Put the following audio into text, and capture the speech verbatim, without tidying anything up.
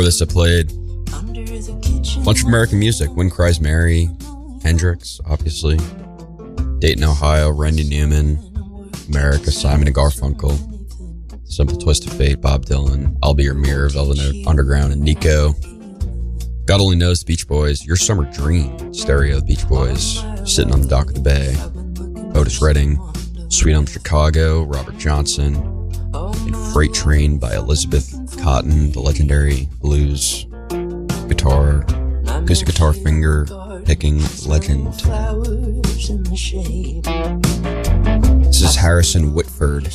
Before this, I played a bunch of American music. Wind Cries Mary, Hendrix, obviously. Dayton, Ohio, Randy Newman, America, Simon and Garfunkel, Simple Twist of Fate, Bob Dylan, I'll Be Your Mirror, Velvet Underground, and Nico. God Only Knows, the Beach Boys, Your Summer Dream, Stereo, the Beach Boys, Sitting on the Dock of the Bay, Otis Redding, Sweet Home Chicago, Robert Johnson, and Freight Train by Elizabeth Cotton, the legendary blues guitar, acoustic guitar finger picking legend. This is Harrison Whitford.